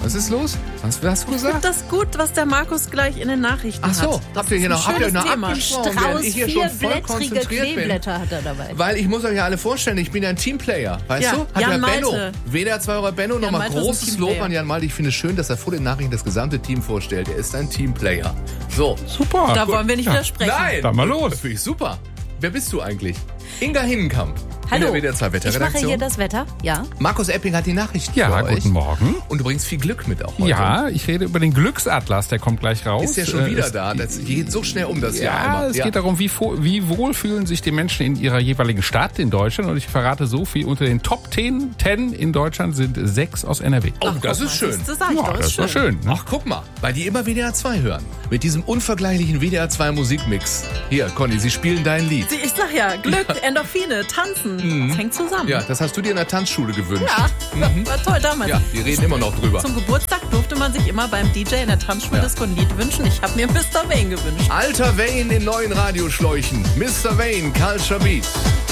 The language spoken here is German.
Was ist los? Was hast du Ich finde gesagt? das gut, was der Markus gleich in den Nachrichten Ach so, hat. Das habt ihr ist hier ein noch schönes Thema. abgesprochen, während ich hier schon voll vierblättrige konzentriert bin? Kleeblätter hat er dabei. Weil ich muss euch ja alle vorstellen, ich bin ja ein Teamplayer, weißt Ja, du? Hat Jan ja Benno. Malte. WDR 2 Euro Benno, nochmal Malte ist ein großes Teamplayer. Lob an Jan Malte. Ich finde es schön, dass er vor den Nachrichten das gesamte Team vorstellt. Er ist ein Teamplayer. So. Super. Da wollen wir nicht widersprechen. Nein! Dann mal los. Das finde ich super. Wer bist du eigentlich? Inga Hinnenkamp. Hallo, In der WDR 2 ich mache Wetterredaktion. hier das Wetter, ja. Markus Epping hat die Nachrichten Ja, für euch. guten Morgen. Und du bringst viel Glück mit auch heute. Ja, ich rede über den Glücksatlas, der kommt gleich raus. Ist ja schon wieder Es- da. Das geht so schnell um das Jahr Ja, immer. es geht darum, wie wohl fühlen sich die Menschen in ihrer jeweiligen Stadt in Deutschland. Und ich verrate so viel, unter den Top 10 in Deutschland sind 6 aus NRW. Oh, das ist schön. Das sag ich Ja, doch, das ist war schön. Ne? Ach, guck mal, weil die immer WDR 2 hören. Mit diesem unvergleichlichen WDR 2 Musikmix. Hier, Conny, sie spielen dein Lied. Ich sag ja, Glück, Endorphine, Tanzen. Das hängt zusammen. Ja, das hast du dir in der Tanzschule gewünscht. Ja, war toll damals. Ja, wir reden immer noch drüber. Zum Geburtstag durfte man sich immer beim DJ in der Tanzschuldisco ein Lied wünschen. Ich habe mir Mr. Wayne gewünscht. Alter Wayne in neuen Radioschläuchen. Mr. Wayne, Culture Beat.